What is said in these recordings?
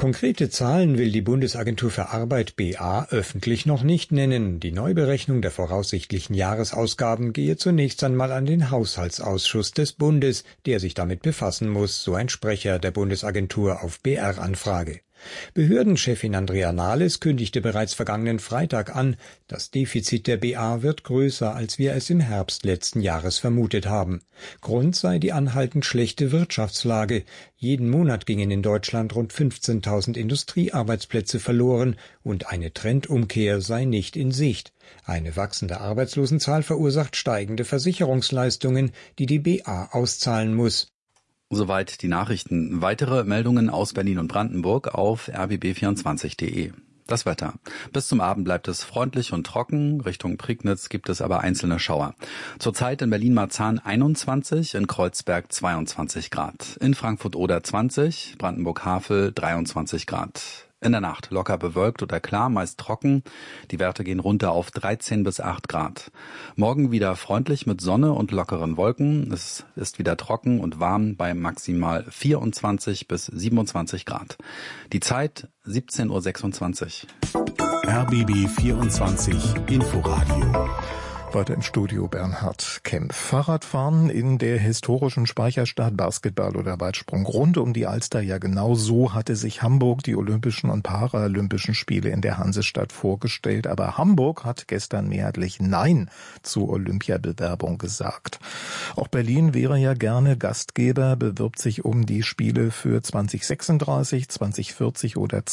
Konkrete Zahlen will die Bundesagentur für Arbeit BA öffentlich noch nicht nennen. Die Neuberechnung der voraussichtlichen Jahresausgaben gehe zunächst einmal an den Haushaltsausschuss des Bundes, der sich damit befassen muss, so ein Sprecher der Bundesagentur auf BR-Anfrage. Behördenchefin Andrea Nahles kündigte bereits vergangenen Freitag an, das Defizit der BA wird größer, als wir es im Herbst letzten Jahres vermutet haben. Grund sei die anhaltend schlechte Wirtschaftslage. Jeden Monat gingen in Deutschland rund 15.000 Industriearbeitsplätze verloren und eine Trendumkehr sei nicht in Sicht. Eine wachsende Arbeitslosenzahl verursacht steigende Versicherungsleistungen, die die BA auszahlen muss. Soweit die Nachrichten. Weitere Meldungen aus Berlin und Brandenburg auf rbb24.de. Das Wetter. Bis zum Abend bleibt es freundlich und trocken. Richtung Prignitz gibt es aber einzelne Schauer. Zurzeit in Berlin-Marzahn 21, in Kreuzberg 22 Grad. In Frankfurt-Oder 20, Brandenburg-Havel 23 Grad. In der Nacht locker bewölkt oder klar, meist trocken. Die Werte gehen runter auf 13 bis 8 Grad. Morgen wieder freundlich mit Sonne und lockeren Wolken. Es ist wieder trocken und warm bei maximal 24 bis 27 Grad. Die Zeit 17:26 Uhr. RBB 24 Inforadio. Weiter im Studio Bernhard Kempf. Fahrradfahren in der historischen Speicherstadt, Basketball oder Weitsprung rund um die Alster. Ja, genau so hatte sich Hamburg die Olympischen und Paralympischen Spiele in der Hansestadt vorgestellt. Aber Hamburg hat gestern mehrheitlich Nein zur Olympiabewerbung gesagt. Auch Berlin wäre ja gerne Gastgeber, bewirbt sich um die Spiele für 2036, 2040 oder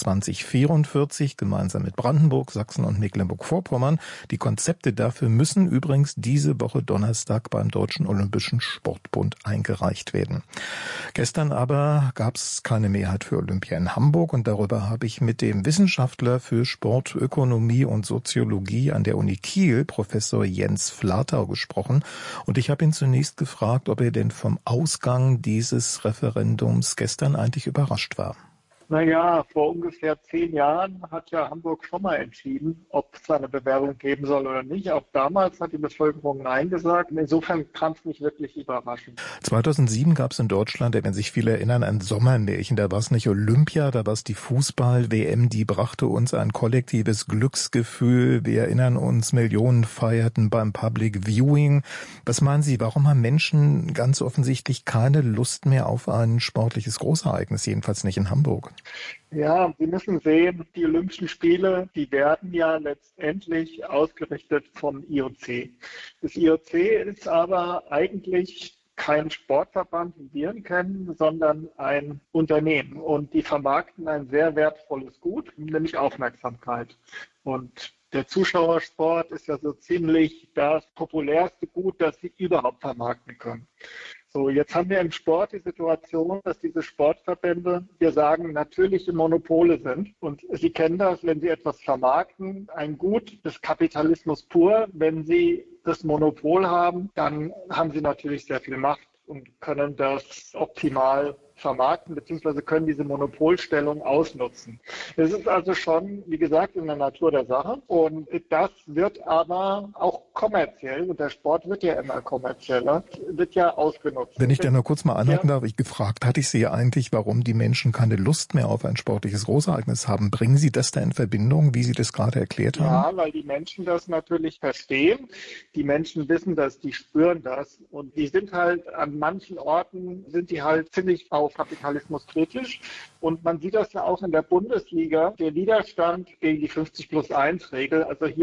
2044, gemeinsam mit Brandenburg, Sachsen und Mecklenburg-Vorpommern. Die Konzepte dafür müssen übrigens diese Woche Donnerstag beim Deutschen Olympischen Sportbund eingereicht werden. Gestern aber gab es keine Mehrheit für Olympia in Hamburg und darüber habe ich mit dem Wissenschaftler für Sportökonomie und Soziologie an der Uni Kiel, Professor Jens Flatau, gesprochen. Und ich habe ihn zunächst gefragt, ob er denn vom Ausgang dieses Referendums gestern eigentlich überrascht war. Naja, vor ungefähr 10 Jahren hat ja Hamburg schon mal entschieden, ob es eine Bewerbung geben soll oder nicht. Auch damals hat die Bevölkerung Nein gesagt. Insofern kann es mich wirklich überraschen. 2007 gab es in Deutschland, wenn sich viele erinnern, ein Sommermärchen. Da war es nicht Olympia, da war es die Fußball-WM. Die brachte uns ein kollektives Glücksgefühl. Wir erinnern uns, Millionen feierten beim Public Viewing. Was meinen Sie, warum haben Menschen ganz offensichtlich keine Lust mehr auf ein sportliches Großereignis, jedenfalls nicht in Hamburg? Ja, Sie müssen sehen, die Olympischen Spiele, die werden ja letztendlich ausgerichtet vom IOC. Das IOC ist aber eigentlich kein Sportverband, wie wir ihn kennen, sondern ein Unternehmen. Und die vermarkten ein sehr wertvolles Gut, nämlich Aufmerksamkeit. Und der Zuschauersport ist ja so ziemlich das populärste Gut, das sie überhaupt vermarkten können. So, jetzt haben wir im Sport die Situation, dass diese Sportverbände, wir sagen, natürliche Monopole sind. Und Sie kennen das, wenn Sie etwas vermarkten, ein Gut des Kapitalismus pur. Wenn Sie das Monopol haben, dann haben Sie natürlich sehr viel Macht und können das optimal vermarkten, beziehungsweise können diese Monopolstellung ausnutzen. Das ist also schon, wie gesagt, in der Natur der Sache. Und das wird aber auch kommerziell, und der Sport wird ja immer kommerzieller, wird ja ausgenutzt. Wenn ich da nur kurz mal anhalten darf, gefragt hatte ich Sie ja eigentlich, warum die Menschen keine Lust mehr auf ein sportliches Großereignis haben. Bringen Sie das da in Verbindung, wie Sie das gerade erklärt haben? Ja, weil die Menschen das natürlich verstehen. Die Menschen wissen das, die spüren das. Und die sind halt an manchen Orten, sind die halt ziemlich auf Kapitalismus kritisch. Und man sieht das ja auch in der Bundesliga, der Widerstand gegen die 50+1-Regel. Also hier